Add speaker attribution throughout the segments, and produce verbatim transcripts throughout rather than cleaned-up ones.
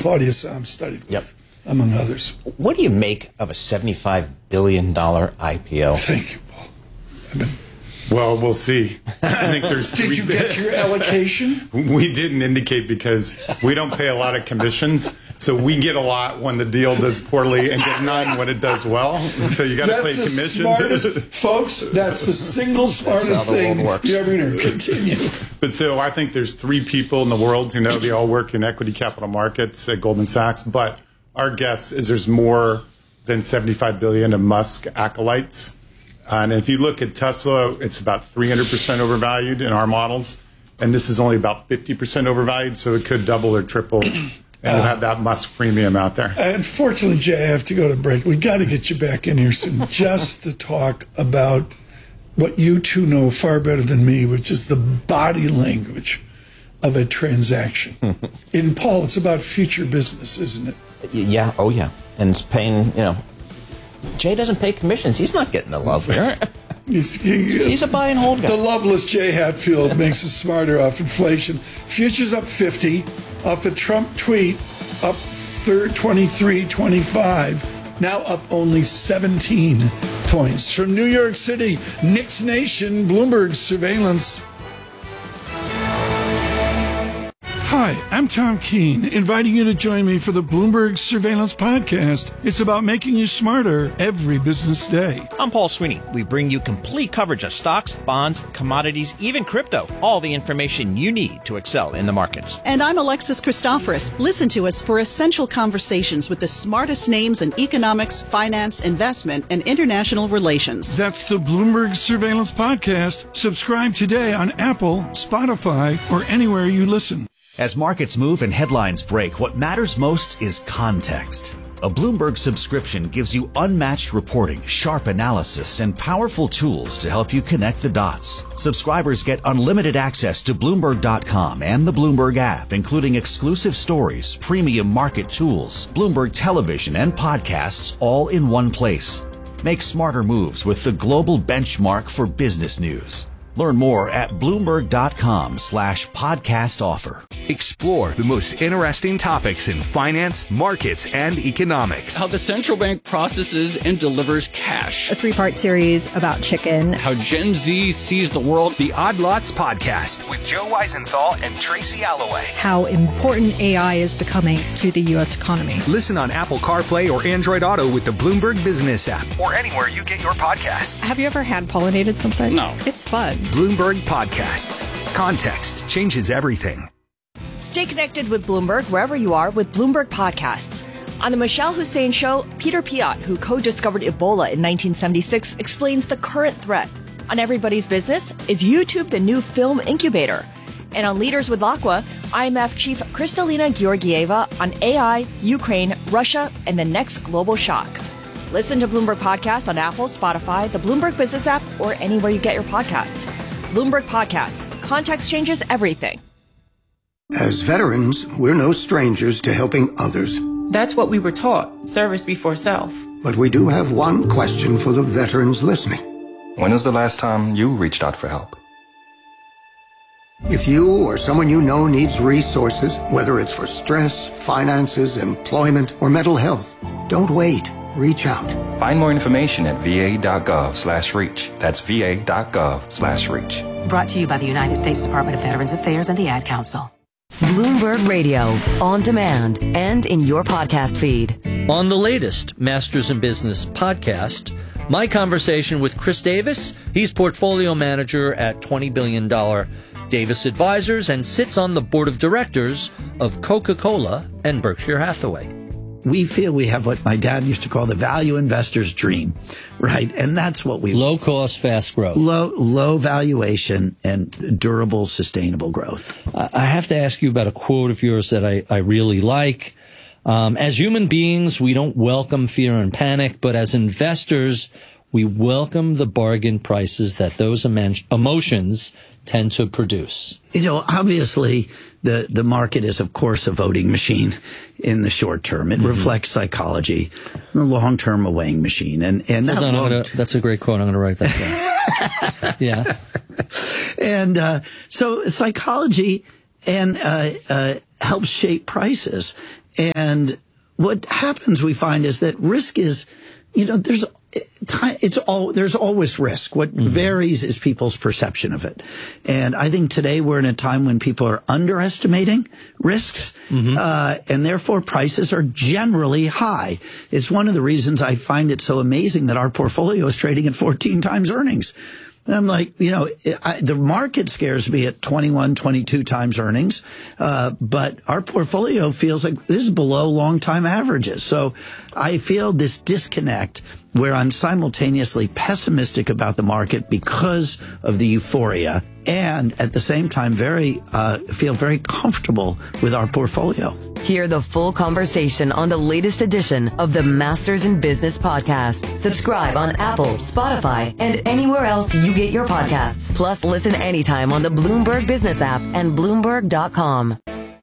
Speaker 1: Claudia Sahm studied with,
Speaker 2: yep.
Speaker 1: among others.
Speaker 2: What do you make of a seventy-five billion dollars I P O?
Speaker 1: Thank you, Paul. I've been...
Speaker 3: Well, we'll see. I think there's.
Speaker 1: Did
Speaker 3: three
Speaker 1: you get your allocation?
Speaker 3: We didn't indicate because we don't pay a lot of commissions, so we get a lot when the deal does poorly and get none when it does well. So you got to pay commission.
Speaker 1: Smartest, folks, that's the single smartest thing you ever hear. Continue.
Speaker 3: But so I think there's three people in the world who know they all work in equity capital markets at Goldman Sachs. But our guess is there's more than seventy-five billion of Musk acolytes. And if you look at Tesla, it's about three hundred percent overvalued in our models. And this is only about fifty percent overvalued, so it could double or triple. And uh, you'll have that Musk premium out there.
Speaker 1: Unfortunately, Jay, I have to go to break. We got to get you back in here soon just to talk about what you two know far better than me, which is the body language of a transaction. In Paul, it's about future business, isn't it?
Speaker 2: Yeah, oh yeah. And it's paying, you know, Jay doesn't pay commissions. He's not getting the love here.
Speaker 1: He's, he,
Speaker 2: He's a buy and hold guy.
Speaker 1: The loveless Jay Hatfield makes us smarter off inflation. Futures up fifty, off the Trump tweet, up twenty-three twenty-five, now up only seventeen points. From New York City, Knicks Nation, Bloomberg Surveillance. Hi, I'm Tom Keene, inviting you to join me for the Bloomberg Surveillance Podcast. It's about making you smarter every business day.
Speaker 4: I'm Paul Sweeney. We bring you complete coverage of stocks, bonds, commodities, even crypto. All the information you need to excel in the markets.
Speaker 5: And I'm Alexis Christoforous. Listen to us for essential conversations with the smartest names in economics, finance, investment, and international relations.
Speaker 1: That's the Bloomberg Surveillance Podcast. Subscribe today on Apple, Spotify, or anywhere you listen.
Speaker 6: As markets move and headlines break, what matters most is context. A Bloomberg subscription gives you unmatched reporting, sharp analysis, and powerful tools to help you connect the dots. Subscribers get unlimited access to Bloomberg dot com and the Bloomberg app, including exclusive stories, premium market tools, Bloomberg television, and podcasts all in one place. Make smarter moves with the global benchmark for business news. Learn more at Bloomberg dot com slash podcast offer.
Speaker 7: Explore the most interesting topics in finance, markets, and economics.
Speaker 8: How the central bank processes and delivers cash.
Speaker 9: A three-part series about chicken.
Speaker 8: How Gen Z sees the world.
Speaker 7: The Odd Lots Podcast with Joe Weisenthal and Tracy Alloway.
Speaker 9: How important A I is becoming to the U S economy.
Speaker 7: Listen on Apple CarPlay or Android Auto with the Bloomberg Business app or anywhere you get your podcasts.
Speaker 9: Have you ever hand pollinated something?
Speaker 8: No.
Speaker 9: It's fun.
Speaker 7: Bloomberg Podcasts. Context changes everything.
Speaker 10: Stay connected with Bloomberg wherever you are with Bloomberg Podcasts. On the Michelle Hussein Show, Peter Piot, who co-discovered Ebola in nineteen seventy-six, explains the current threat. On Everybody's Business, is YouTube the new film incubator? And on Leaders with L'Aqua, I M F Chief Kristalina Georgieva on A I, Ukraine, Russia, and the next global shock. Listen to Bloomberg Podcasts on Apple, Spotify, the Bloomberg Business app, or anywhere you get your podcasts. Bloomberg Podcasts. Context changes everything.
Speaker 11: As veterans, we're no strangers to helping others.
Speaker 12: That's what we were taught, service before self.
Speaker 11: But we do have one question for the veterans listening.
Speaker 13: When was the last time you reached out for help?
Speaker 11: If you or someone you know needs resources, whether it's for stress, finances, employment, or mental health, don't wait. Reach out.
Speaker 13: Find more information at va.gov slash reach. That's va.gov slash reach.
Speaker 14: Brought to you by the United States Department of Veterans Affairs and the Ad Council.
Speaker 15: Bloomberg Radio, on demand and in your podcast feed.
Speaker 16: On the latest Masters in Business podcast, my conversation with Chris Davis. He's portfolio manager at twenty billion dollars Davis Advisors and sits on the board of directors of Coca-Cola and Berkshire Hathaway.
Speaker 17: We feel we have what my dad used to call the value investor's dream, right? And that's what we...
Speaker 16: Low cost, fast growth.
Speaker 17: Low, low valuation and durable, sustainable growth.
Speaker 16: I have to ask you about a quote of yours that I, I really like. Um, as human beings, we don't welcome fear and panic, but as investors, we welcome the bargain prices that those emo- emotions tend to produce.
Speaker 17: You know, obviously, the, the market is, of course, a voting machine in the short term. It mm-hmm. reflects psychology. The long term, a weighing machine. And, and that
Speaker 16: Hold on,
Speaker 17: long...
Speaker 16: gonna, that's a great quote. I'm going to write that down. Yeah.
Speaker 17: And uh, so psychology and uh, uh, helps shape prices. And what happens, we find, is that risk is, you know, there's it's all there's always risk. What mm-hmm. varies is people's perception of it. And I think today we're in a time when people are underestimating risks, mm-hmm. uh, and therefore prices are generally high. It's one of the reasons I find it so amazing that our portfolio is trading at fourteen times earnings. And I'm like, you know, I, the market scares me at twenty-one, twenty-two times earnings, uh, but our portfolio feels like this is below long-time averages. So I feel this disconnect where I'm simultaneously pessimistic about the market because of the euphoria, and at the same time, very uh, feel very comfortable with our portfolio.
Speaker 15: Hear the full conversation on the latest edition of the Masters in Business podcast. Subscribe on Apple, Spotify, and anywhere else you get your podcasts. Plus, listen anytime on the Bloomberg Business app and Bloomberg dot com.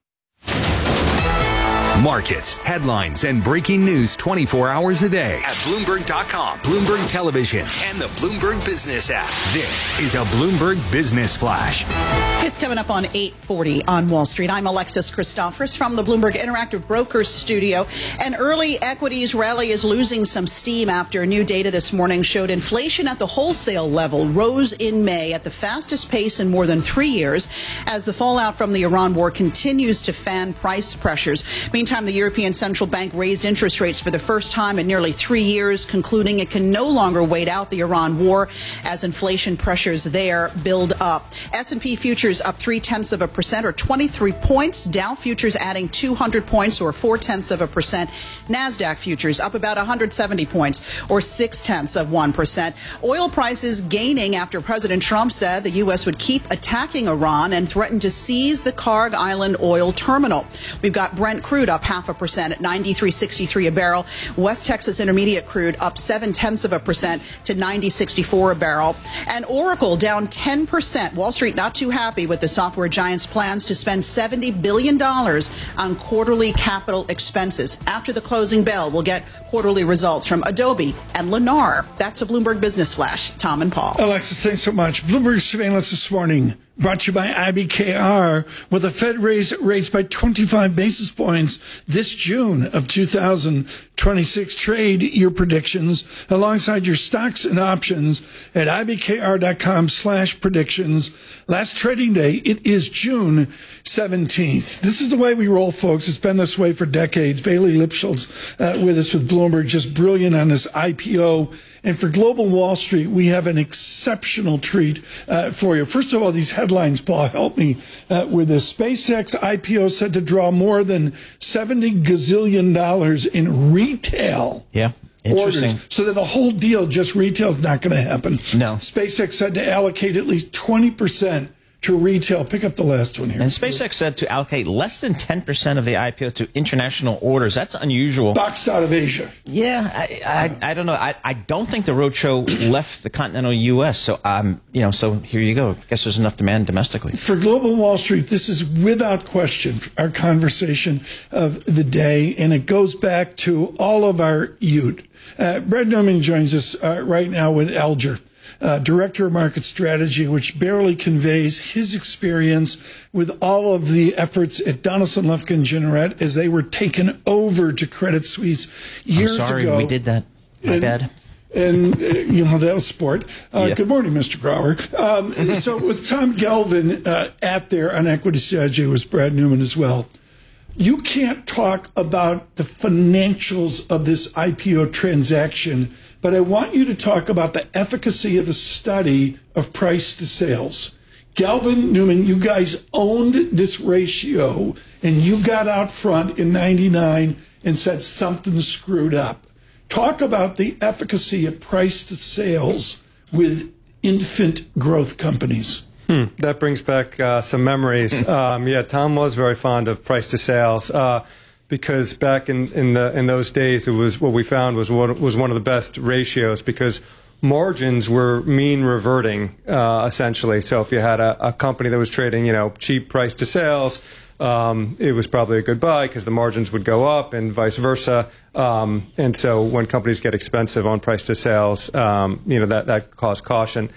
Speaker 7: Markets, headlines, and breaking news twenty-four hours a day at Bloomberg dot com, Bloomberg Television, and the Bloomberg Business app. This is a Bloomberg Business Flash.
Speaker 5: It's coming up on eight forty on Wall Street. I'm Alexis Christophorous from the Bloomberg Interactive Brokers studio. An early equities rally is losing some steam after new data this morning showed inflation at the wholesale level rose in May at the fastest pace in more than three years as the fallout from the Iran war continues to fan price pressures. Meantime, the European Central Bank raised interest rates for the first time in nearly three years, concluding it can no longer wait out the Iran war as inflation pressures there build up. S and P futures up three-tenths of a percent or twenty-three points. Dow futures adding two hundred points or four-tenths of a percent. NASDAQ futures up about one hundred seventy points or six-tenths of one percent. Oil prices gaining after President Trump said the U S would keep attacking Iran and threatened to seize the Karg Island oil terminal. We've got Brent crude up half a percent at ninety-three sixty-three a barrel. West Texas Intermediate crude up seven-tenths of a percent to ninety sixty-four a barrel. And Oracle down ten percent. Wall Street not too happy with the software giant's plans to spend seventy billion dollars on quarterly capital expenses. After the closing bell, we'll get quarterly results from Adobe and Lennar. That's a Bloomberg Business Flash. Tom and Paul.
Speaker 1: Alexis, thanks so much. Bloomberg surveillance this morning brought to you by I B K R, where the Fed raised rates by twenty-five basis points this June of two thousand twenty-six. Trade your predictions alongside your stocks and options at I B K R dot com slash predictions. Last trading day, it is June seventeenth. This is the way we roll, folks. It's been this way for decades. Bailey Lipschultz uh, with us with Bloomberg, just brilliant on this I P O. And for Global Wall Street, we have an exceptional treat uh, for you. First of all, these headlines, Paul, help me uh, with this. SpaceX I P O said to draw more than seventy gazillion dollars in retail.
Speaker 2: Yeah. Interesting.
Speaker 1: Orders. So that the whole deal, just retail, is not going to happen.
Speaker 2: No.
Speaker 1: SpaceX said to allocate at least twenty percent to retail. Pick up the last one here.
Speaker 4: And SpaceX said to allocate less than ten percent of the I P O to international orders. That's unusual.
Speaker 1: Boxed out of Asia.
Speaker 4: Yeah, I, I, I don't know. I, I don't think the roadshow left the continental U S. So, um, you know, so here you go. Guess there's enough demand domestically.
Speaker 1: For Global Wall Street, this is without question our conversation of the day, and it goes back to all of our youth. Uh, Brad Newman joins us uh, right now with Alger. Uh, Director of Market Strategy, which barely conveys his experience with all of the efforts at Donaldson, Lufkin, Generette as they were taken over to Credit Suisse years ago.
Speaker 4: I'm sorry,
Speaker 1: ago.
Speaker 4: we did that. My
Speaker 1: and,
Speaker 4: bad.
Speaker 1: And, uh, you know, that was sport. Uh,
Speaker 4: yeah.
Speaker 1: Good morning, Mister Grauer. Um, so with Tom Gelvin uh, at there on Equity Strategy was Brad Newman as well. You can't talk about the financials of this I P O transaction, but I want you to talk about the efficacy of the study of price to sales. Gelvin, Newman, you guys owned this ratio, and you got out front in ninety-nine and said something screwed up. Talk about the efficacy of price to sales with infant growth companies.
Speaker 18: Hmm, that brings back uh, some memories. Um, yeah, Tom was very fond of price to sales uh, because back in, in the in those days, it was what we found was what was one of the best ratios because margins were mean reverting uh, essentially. So if you had a, a company that was trading, you know, cheap price to sales, um, it was probably a good buy because the margins would go up and vice versa. Um, and so when companies get expensive on price to sales, um, you know, that that caused caution.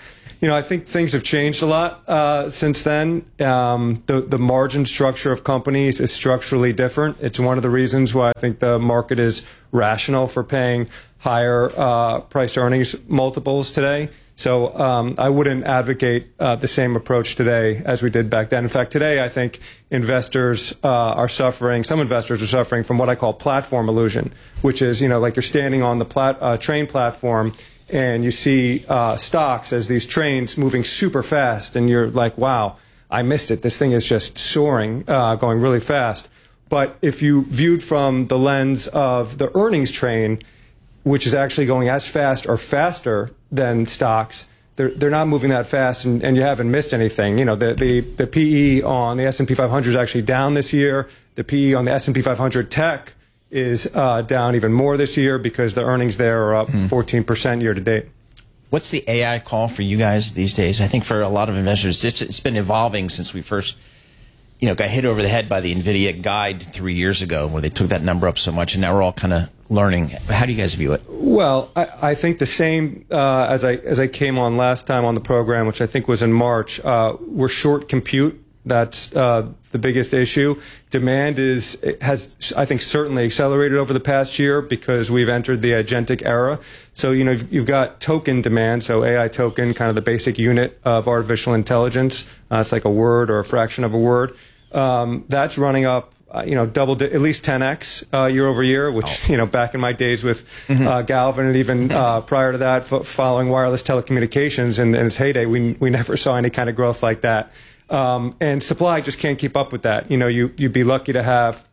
Speaker 18: you know, I think things have changed a lot uh, since then. Um, the the margin structure of companies is structurally different. It's one of the reasons why I think the market is rational for paying higher uh, price earnings multiples today. So um, I wouldn't advocate uh, the same approach today as we did back then. In fact, today I think investors uh, are suffering, some investors are suffering from what I call platform illusion, which is, you know, like you're standing on the plat- uh, train platform and you see uh, stocks as these trains moving super fast, and you're like, wow, I missed it. This thing is just soaring, uh, going really fast. But if you viewed from the lens of the earnings train, which is actually going as fast or faster than stocks, they're, they're not moving that fast, and, and you haven't missed anything. You know, the, the, the P E on the S and P five hundred is actually down this year. The P E on the S and P five hundred tech is uh, down even more this year because the earnings there are up mm. fourteen percent year to date.
Speaker 2: What's the A I call for you guys these days? I think for a lot of investors, it's, it's been evolving since we first, you know, got hit over the head by the NVIDIA guide three years ago, where they took that number up so much, and now we're all kind of learning. How do you guys view it?
Speaker 18: Well, I, I think the same uh, as I as I came on last time on the program, which I think was in March. Uh, we're short compute. That's uh, the biggest issue. Demand is has, I think, certainly accelerated over the past year because we've entered the agentic era. So, you know, you've, you've got token demand, so A I token, kind of the basic unit of artificial intelligence. Uh, it's like a word or a fraction of a word. Um, that's running up, uh, you know, double, di- at least ten x uh, year over year, which, you know, back in my days with mm-hmm. uh, Galvin, and even uh, prior to that, f- following wireless telecommunications in, in its heyday, we we never saw any kind of growth like that. Um, and supply just can't keep up with that. You know, you, you'd be lucky to have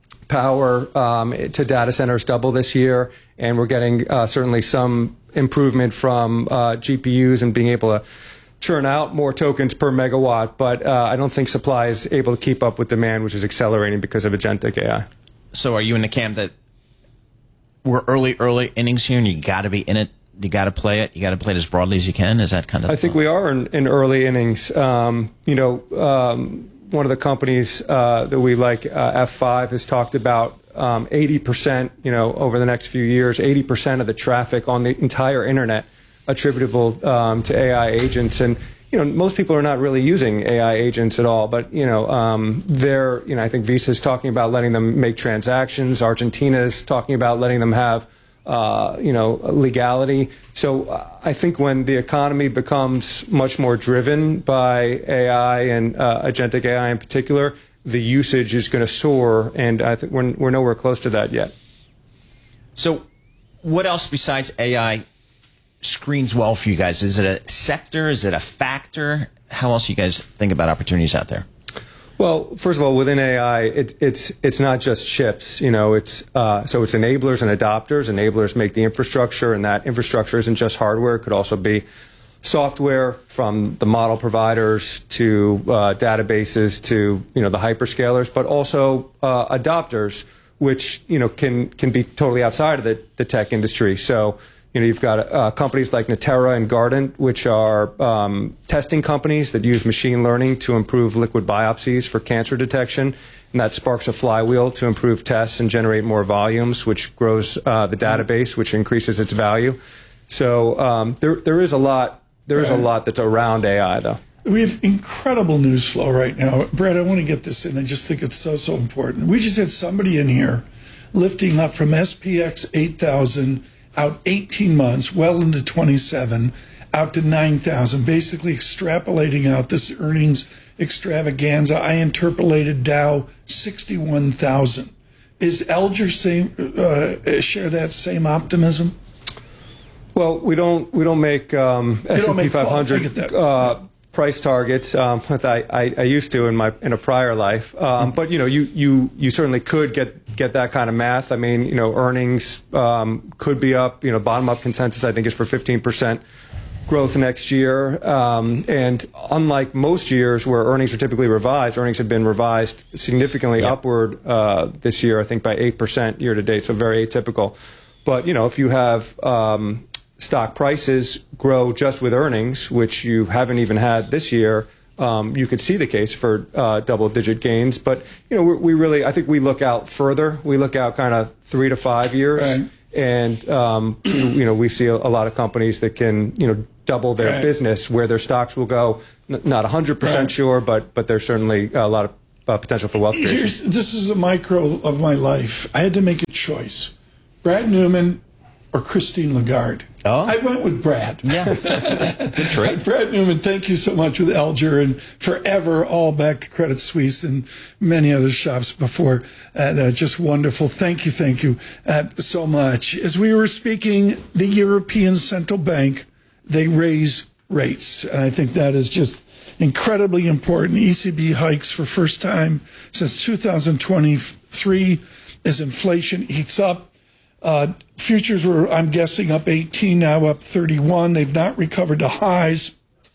Speaker 18: power um, to data centers double this year, and we're getting uh, certainly some improvement from uh, G P Us and being able to churn out more tokens per megawatt. But uh, I don't think supply is able to keep up with demand, which is accelerating because of agentic A I.
Speaker 2: So are you in the camp that we're early, early innings here, and you got to be in it? You got to play it. You got to play it as broadly as you can. Is that kind of?
Speaker 18: I think we are in, in early innings. Um, you know, um, one of the companies uh, that we like, uh, F five, has talked about um, eighty percent. You know, over the next few years, eighty percent of the traffic on the entire internet attributable um, to A I agents. And you know, most people are not really using A I agents at all. But you know, um, they're. You know, I think Visa's talking about letting them make transactions. Argentina's talking about letting them have. Uh, you know, legality. So uh, I think when the economy becomes much more driven by A I and uh, agentic A I in particular, the usage is going to soar, and I think we're, we're nowhere close to that yet.
Speaker 2: So what else besides A I screens well for you guys? Is it a sector? Is it a factor? How else do you guys think about opportunities out there?
Speaker 18: Well, first of all, within A I, it, it's it's not just chips. You know, it's uh, so it's enablers and adopters. Enablers make the infrastructure, and that infrastructure isn't just hardware. It could also be software, from the model providers to uh, databases to you know the hyperscalers, but also uh, adopters, which you know can can be totally outside of the, the tech industry. So. You know, you've got uh, companies like Natera and Guardant, which are um, testing companies that use machine learning to improve liquid biopsies for cancer detection. And that sparks a flywheel to improve tests and generate more volumes, which grows uh, the database, which increases its value. So um, there, there is a lot. There is a lot that's around A I, though.
Speaker 1: We have incredible news flow right now. Brad, I want to get this in. I just think it's so, so important. We just had somebody in here lifting up from S P X eight thousand out eighteen months, well into twenty-seven, out to nine thousand, basically extrapolating out this earnings extravaganza. I interpolated Dow sixty-one thousand. Is Alger same, uh, share that same optimism?
Speaker 18: Well, we don't we don't make um, S and P five hundred uh, price targets. Um, I, I, I used to in my in a prior life, um, but you know, you you you certainly could get get that kind of math. I mean, you know, earnings um, could be up. You know, bottom up consensus I think is for fifteen percent growth next year. Um, and unlike most years where earnings are typically revised, earnings have been revised significantly yep. upward uh, this year. I think by eight percent year to date. So very atypical. But you know, if you have um, stock prices grow just with earnings, which you haven't even had this year, um, you could see the case for uh, double-digit gains. But you know, we, we really, I think we look out further. We look out kind of three to five years, right. and um, you know, we see a, a lot of companies that can, you know, double their
Speaker 1: Right.
Speaker 18: business, where their stocks will go. N- not one hundred percent
Speaker 1: Right.
Speaker 18: sure, but but there's certainly a lot of uh, potential for wealth creation.
Speaker 1: Here's, this is a micro of my life. I had to make a choice: Brad Newman or Christine Lagarde.
Speaker 2: Oh.
Speaker 1: I went with Brad.
Speaker 2: Yeah, good trade.
Speaker 1: Brad Newman, thank you so much with Elger and forever all back to Credit Suisse and many other shops before. Uh, that's just wonderful. Thank you, thank you uh, so much. As we were speaking, the European Central Bank, they raise rates. And I think that is just incredibly important. E C B hikes for first time since two thousand twenty-three as inflation heats up. Uh, futures were, I'm guessing, up eighteen, now up thirty-one. They've not recovered to highs.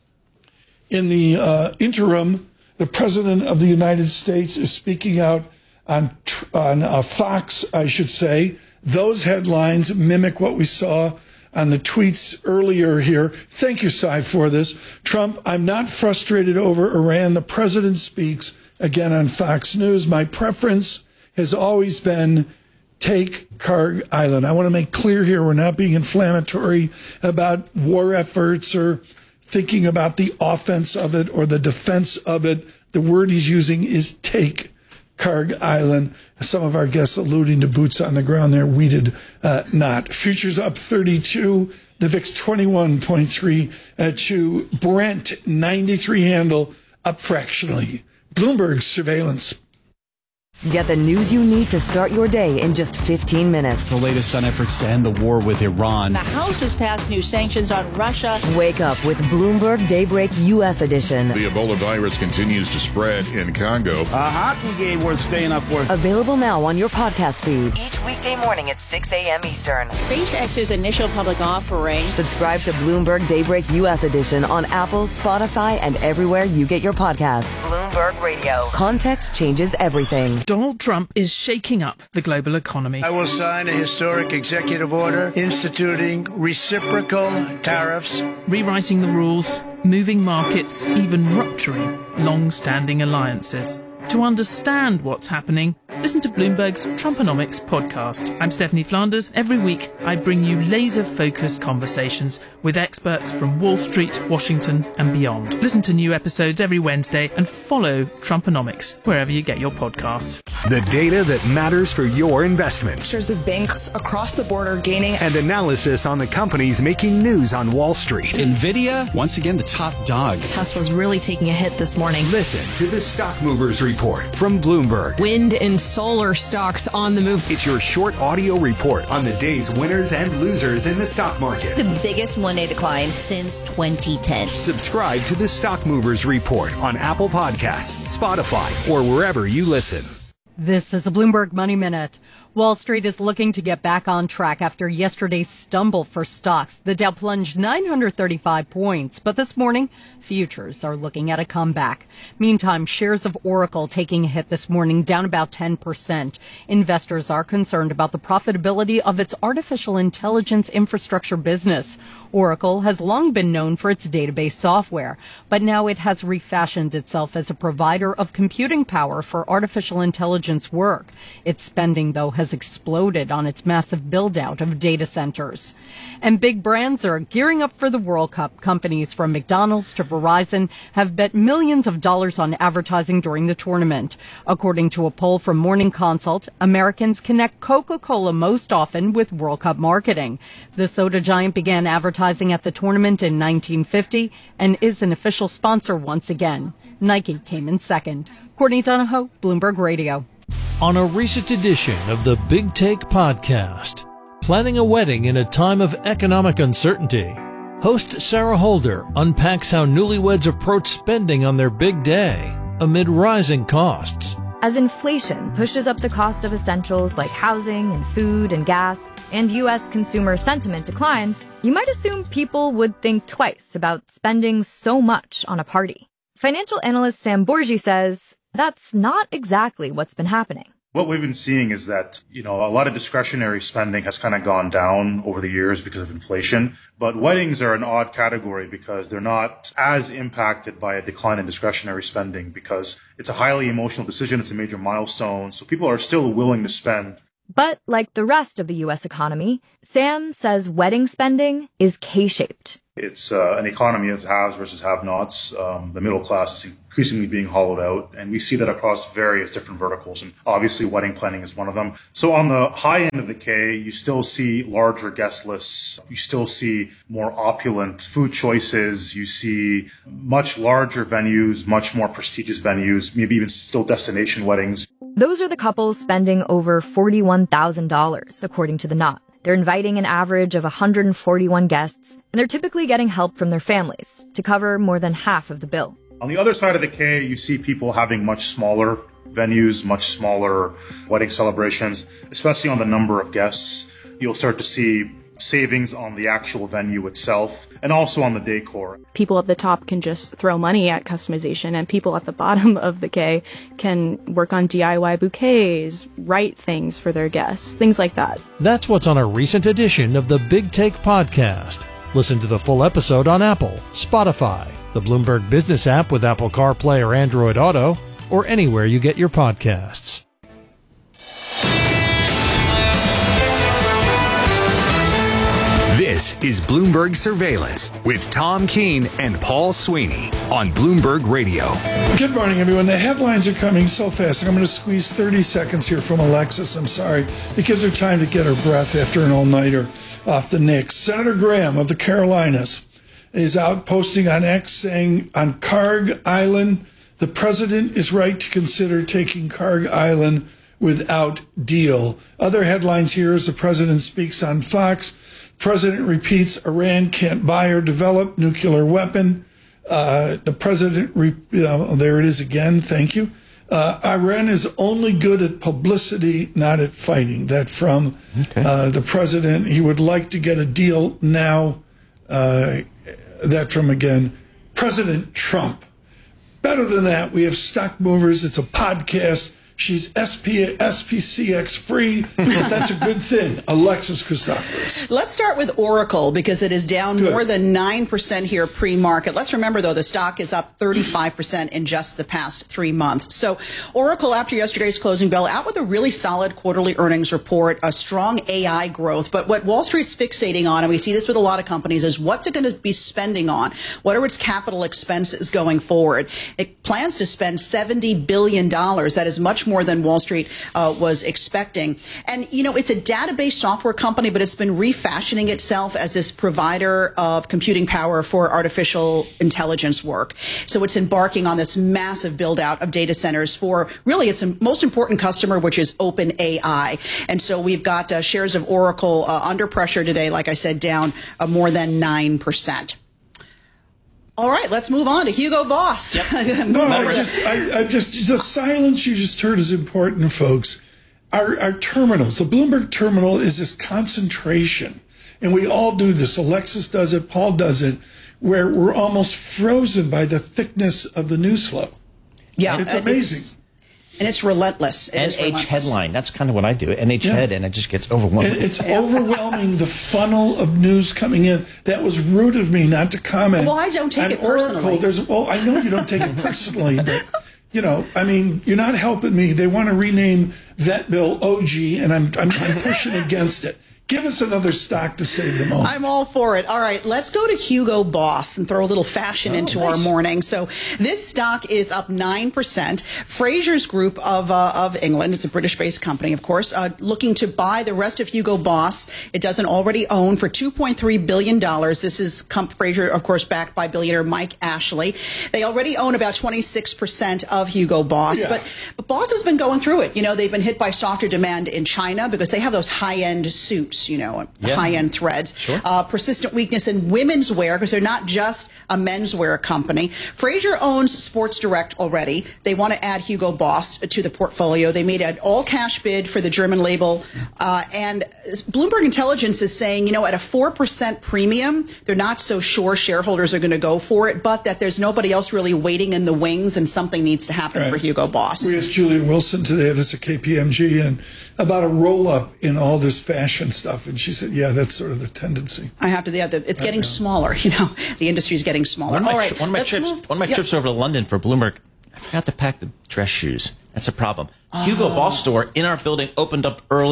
Speaker 1: In the uh, interim, the President of the United States is speaking out on, on uh, Fox, I should say. Those headlines mimic what we saw on the tweets earlier here. Thank you, Cy, for this. Trump, I'm not frustrated over Iran. The president speaks again on Fox News. My preference has always been take Kharg Island. I want to make clear here, we're not being inflammatory about war efforts or thinking about the offense of it or the defense of it. The word he's using is take Kharg Island. Some of our guests alluding to boots on the ground there. We did uh, not. Futures up thirty-two. The V I X twenty-one point three uh, to Brent ninety-three handle up fractionally. Bloomberg surveillance.
Speaker 15: Get the news you need to start your day in just fifteen minutes.
Speaker 19: The latest on efforts to end the war with Iran.
Speaker 5: The House has passed new sanctions on Russia.
Speaker 15: Wake up with Bloomberg Daybreak U S edition.
Speaker 20: The Ebola virus continues to spread in Congo.
Speaker 21: A hot game worth staying up for.
Speaker 15: Available now on your podcast feed. Each weekday morning at six a.m. Eastern.
Speaker 5: SpaceX's initial public offering.
Speaker 15: Subscribe to Bloomberg Daybreak U S edition on Apple, Spotify, and everywhere you get your podcasts. Bloomberg Radio. Context changes everything.
Speaker 22: Donald Trump is shaking up the global economy.
Speaker 23: I will sign a historic executive order instituting reciprocal tariffs,
Speaker 22: rewriting the rules, moving markets, even rupturing long-standing alliances. To understand what's happening, listen to Bloomberg's Trumponomics podcast. I'm Stephanie Flanders. Every week, I bring you laser-focused conversations with experts from Wall Street, Washington, and beyond. Listen to new episodes every Wednesday and follow Trumponomics wherever you get your podcasts.
Speaker 7: The data that matters for your investments.
Speaker 24: Shares of banks across the board are gaining.
Speaker 7: And analysis on the companies making news on Wall Street.
Speaker 19: NVIDIA, once again, the top dog.
Speaker 24: Tesla's really taking a hit this morning.
Speaker 7: Listen to the Stock Movers Report from Bloomberg.
Speaker 24: Wind and solar stocks on the move.
Speaker 7: It's your short audio report on the day's winners and losers in the stock market.
Speaker 25: The biggest one-day decline since twenty ten.
Speaker 7: Subscribe to the Stock Movers Report on Apple Podcasts, Spotify, or wherever you listen.
Speaker 9: This is a Bloomberg Money Minute. Wall Street is looking to get back on track after yesterday's stumble for stocks. The Dow plunged nine hundred thirty-five points, but this morning, futures are looking at a comeback. Meantime, shares of Oracle taking a hit this morning, down about ten percent. Investors are concerned about the profitability of its artificial intelligence infrastructure business. Oracle has long been known for its database software, but now it has refashioned itself as a provider of computing power for artificial intelligence work. Its spending, though, has exploded on its massive build-out of data centers. And big brands are gearing up for the World Cup. Companies from McDonald's to Verizon have bet millions of dollars on advertising during the tournament. According to a poll from Morning Consult, Americans connect Coca-Cola most often with World Cup marketing. The soda giant began advertising at the tournament in nineteen fifty and is an official sponsor once again. Nike came in second. Courtney Donahoe, Bloomberg Radio.
Speaker 26: On a recent edition of the Big Take podcast, planning a wedding in a time of economic uncertainty, host Sarah Holder unpacks how newlyweds approach spending on their big day amid rising costs.
Speaker 27: As inflation pushes up the cost of essentials like housing and food and gas, and U S consumer sentiment declines, you might assume people would think twice about spending so much on a party. Financial analyst Sam Borgi says that's not exactly what's been happening.
Speaker 28: What we've been seeing is that, you know, a lot of discretionary spending has kind of gone down over the years because of inflation. But weddings are an odd category because they're not as impacted by a decline in discretionary spending because it's a highly emotional decision. It's a major milestone. So people are still willing to spend.
Speaker 27: But like the rest of the U S economy, Sam says wedding spending is K-shaped.
Speaker 28: It's uh, an economy of haves versus have-nots. Um, the middle class is increasingly being hollowed out, and we see that across various different verticals, and obviously wedding planning is one of them. So on the high end of the K, you still see larger guest lists. You still see more opulent food choices. You see much larger venues, much more prestigious venues, maybe even still destination weddings.
Speaker 27: Those are the couples spending over forty-one thousand dollars, according to The Knot. They're inviting an average of one hundred forty-one guests, and they're typically getting help from their families to cover more than half of the bill.
Speaker 28: On the other side of the K, you see people having much smaller venues, much smaller wedding celebrations, especially on the number of guests. You'll start to see savings on the actual venue itself and also on the decor.
Speaker 3: People at the top can just throw money at customization, and people at the bottom of the K can work on D I Y bouquets, write things for their guests, things like that.
Speaker 26: That's what's on a recent edition of the Big Take Podcast. Listen to the full episode on Apple, Spotify, the Bloomberg Business app with Apple CarPlay or Android Auto, or anywhere you get your podcasts.
Speaker 7: This is Bloomberg Surveillance with Tom Keene and Paul Sweeney on Bloomberg Radio.
Speaker 1: Good morning, everyone. The headlines are coming so fast. I'm going to squeeze thirty seconds here from Alexis. I'm sorry, because they're time to get her breath after an all-nighter off the Knicks. Senator Graham of the Carolinas is out posting on X saying on Carg Island, the president is right to consider taking Carg Island without deal. Other headlines here as the president speaks on Fox. President repeats Iran can't buy or develop nuclear weapon. Uh, the president, re- uh, there it is again, thank you. Uh, Iran is only good at publicity, not at fighting. That from okay. uh, the president. He would like to get a deal now. Uh, that from, again, President Trump. Better than that, we have Stock Movers. It's a podcast. She's S P C X free, but that's a good thing. Alexis Christoforous.
Speaker 5: Let's start with Oracle because it is down good. more than nine percent here pre-market. Let's remember, though, the stock is up thirty-five percent in just the past three months. So Oracle, after yesterday's closing bell, out with a really solid quarterly earnings report, a strong A I growth. But what Wall Street's fixating on, and we see this with a lot of companies, is what's it going to be spending on? What are its capital expenses going forward? It plans to spend seventy billion dollars. That is much more more than Wall Street uh, was expecting. And, you know, it's a database software company, but it's been refashioning itself as this provider of computing power for artificial intelligence work. So it's embarking on this massive build out of data centers for really its most important customer, which is OpenAI. And so we've got uh, shares of Oracle uh, under pressure today, like I said, down uh, more than nine percent. All right, let's move on to Hugo Boss.
Speaker 1: Yep. no, I just, I, I just, the silence you just heard is important, folks. Our, our terminals, the Bloomberg terminal is this concentration, and we all do this. Alexis does it, Paul does it, where we're almost frozen by the thickness of the news flow.
Speaker 5: Yeah,
Speaker 1: it's amazing.
Speaker 5: It's, and it's relentless. It
Speaker 2: N H
Speaker 5: relentless.
Speaker 2: headline. That's kind of what I do. N H yeah. head, and it just gets overwhelming.
Speaker 1: And it's overwhelming, the funnel of news coming in. That was rude of me not to comment.
Speaker 5: Well, I don't take
Speaker 1: on
Speaker 5: it personally.
Speaker 1: Oracle, there's, well, I know you don't take it personally, but, you know, I mean, you're not helping me. They want to rename Vet Bill O G, and I'm, I'm, I'm pushing against it. Give us another stock to save the moment.
Speaker 5: I'm all for it. All right, let's go to Hugo Boss and throw a little fashion oh, into nice. our morning. So this stock is up nine percent. Fraser's Group of uh, of England, it's a British-based company, of course, uh, looking to buy the rest of Hugo Boss. It doesn't already own for two point three billion dollars. This is Comp Fraser, of course, backed by billionaire Mike Ashley. They already own about twenty-six percent of Hugo Boss. Yeah. But, but Boss has been going through it. You know, they've been hit by softer demand in China because they have those high-end suits, you know, yeah. high-end threads. Sure. Uh, persistent weakness in women's wear because they're not just a menswear company. Fraser owns Sports Direct already. They want to add Hugo Boss to the portfolio. They made an all-cash bid for the German label. Uh, and Bloomberg Intelligence is saying, you know, at a four percent premium, they're not so sure shareholders are going to go for it, but that there's nobody else really waiting in the wings and something needs to happen right. for Hugo Boss.
Speaker 1: We asked Julia Wilson today, this at K P M G, and about a roll-up in all this fashion stuff. And she said, yeah, that's sort of the tendency.
Speaker 5: I have to, yeah, the, it's getting smaller, you know. The industry is getting smaller.
Speaker 2: One of my,
Speaker 5: all right,
Speaker 2: tri- one of my trips,
Speaker 5: move.
Speaker 2: one of my
Speaker 5: yep.
Speaker 2: trips over to London for Bloomberg, I forgot to pack the dress shoes. That's a problem. Oh. Hugo Boss store in our building opened up early.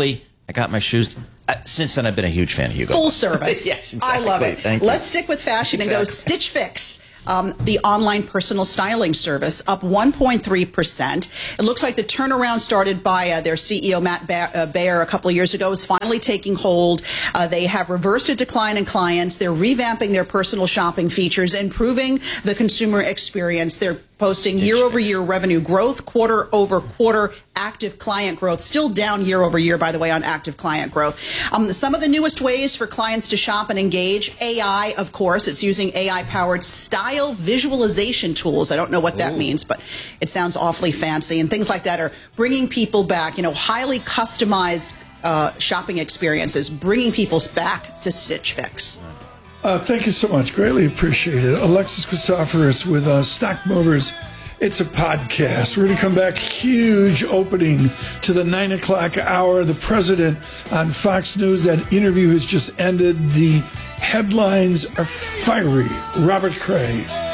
Speaker 2: I got my shoes. Uh, since then, I've been a huge fan of Hugo.
Speaker 5: Full service.
Speaker 2: Yes, exactly.
Speaker 5: I love it.
Speaker 2: Thank you.
Speaker 5: Let's stick with fashion
Speaker 2: Exactly.
Speaker 5: and go Stitch Fix. Um, the online personal styling service up one point three percent. It looks like the turnaround started by uh, their C E O, Matt ba- uh, Baer, a couple of years ago is finally taking hold. Uh, they have reversed a decline in clients. They're revamping their personal shopping features, improving the consumer experience. They're posting year-over-year revenue growth, quarter-over-quarter active client growth, still down year-over-year, by the way, on active client growth. Um, some of the newest ways for clients to shop and engage, A I, of course. It's using A I-powered style visualization tools. I don't know what that Ooh. means, but it sounds awfully fancy. And things like that are bringing people back, you know, highly customized uh, shopping experiences, bringing people back to Stitch Fix.
Speaker 1: Uh, thank you so much. Greatly appreciated. Alexis Christoforous with uh, Stock Movers. It's a podcast. We're going to come back. Huge opening to the nine o'clock hour. The president on Fox News. That interview has just ended. The headlines are fiery. Robert Cray.